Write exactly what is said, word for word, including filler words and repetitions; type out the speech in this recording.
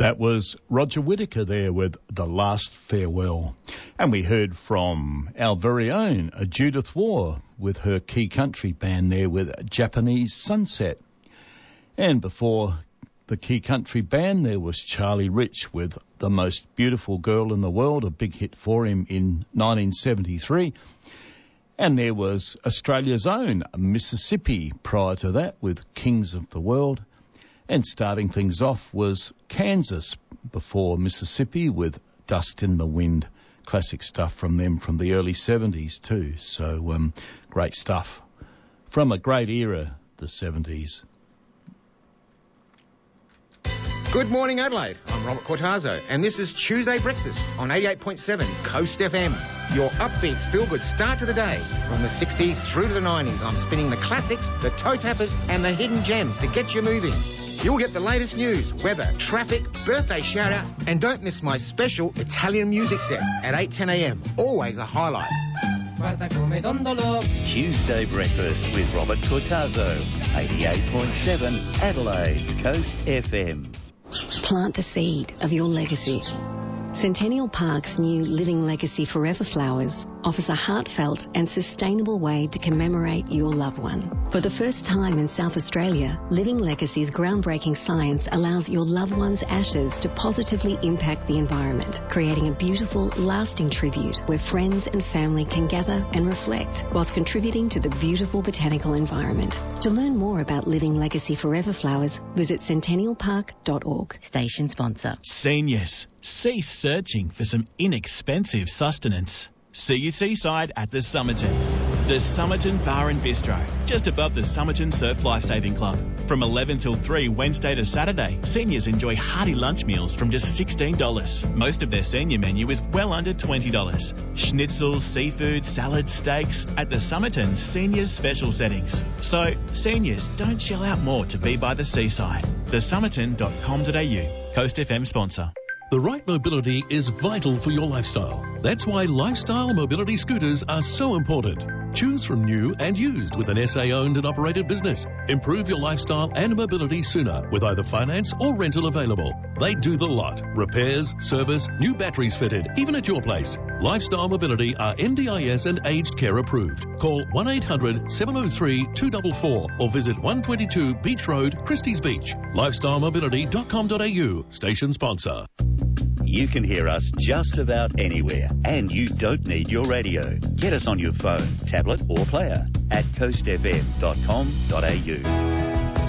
That was Roger Whittaker there with The Last Farewell. And we heard from our very own Judith Waugh with her Key Country band there with Japanese Sunset. And before the Key Country band, there was Charlie Rich with The Most Beautiful Girl in the World, a big hit for him in nineteen seventy-three. And there was Australia's own Mississippi prior to that with Kings of the World. And starting things off was Kansas before Mississippi with Dust in the Wind. Classic stuff from them from the early seventies too. So um, great stuff from a great era, the seventies. Good morning, Adelaide. I'm Robert Cortazzo, and this is Tuesday Breakfast on eighty-eight point seven Coast F M. Your upbeat, feel-good start to the day. From the sixties through to the nineties, I'm spinning the classics, the toe tappers, and the hidden gems to get you moving. You'll get the latest news, weather, traffic, birthday shout-outs, and don't miss my special Italian music set at eight ten a m. Always a highlight. Tuesday Breakfast with Robert Cortazzo, eighty-eight point seven Adelaide's Coast F M. Plant the seed of your legacy. Centennial Park's new Living Legacy Forever Flowers offers a heartfelt and sustainable way to commemorate your loved one. For the first time in South Australia, Living Legacy's groundbreaking science allows your loved one's ashes to positively impact the environment, creating a beautiful, lasting tribute where friends and family can gather and reflect whilst contributing to the beautiful botanical environment. To learn more about Living Legacy Forever Flowers, visit centennial park dot org. Station sponsor. Seniors, cease searching for some inexpensive sustenance. See you seaside at the Somerton. The Somerton Bar and Bistro, just above the Somerton Surf Lifesaving Club. From eleven till three Wednesday to Saturday, seniors enjoy hearty lunch meals from just sixteen dollars. Most of their senior menu is well under twenty dollars. Schnitzels, seafood, salads, steaks at the Somerton Seniors Special Settings. So, seniors, don't shell out more to be by the seaside. the somerton dot com dot a u. Coast F M sponsor. The right mobility is vital for your lifestyle. That's why lifestyle mobility scooters are so important. Choose from new and used with an S A-owned and operated business. Improve your lifestyle and mobility sooner with either finance or rental available. They do the lot. Repairs, service, new batteries fitted, even at your place. Lifestyle Mobility are N D I S and aged care approved. Call one eight hundred seven oh three two four four or visit one twenty-two Beach Road, Christie's Beach. lifestyle mobility dot com dot a u. Station sponsor. You can hear us just about anywhere, and you don't need your radio. Get us on your phone, tablet or player at coast f m dot com dot a u.